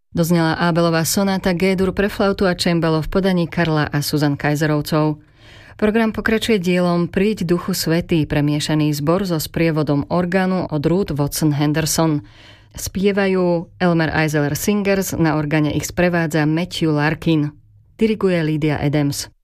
Doznela Abelová sonáta G-dur pre flautu a cembalo v podaní Karla a Susan Kaiserovcov. Program pokračuje dielom Príď Duchu Svätý, premiešaný zbor so sprievodom orgánu od Ruth Watson Henderson. Spievajú Elmer Eisler Singers, na orgáne ich sprevádza Matthew Larkin. Diriguje Lydia Adams.